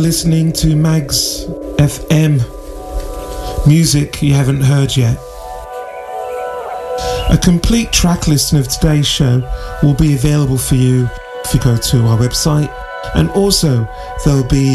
Listening to Mags FM, music you haven't heard yet. A complete track listing of today's show will be available for you if you go to our website, and also there'll be